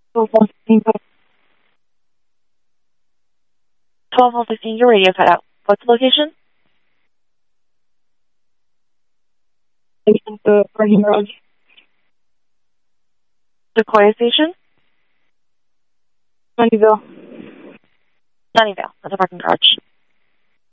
12:15, your radio cut out. What's the location? The parking garage. Sequoia Station? Sunnyvale. Sunnyvale. That's a parking garage.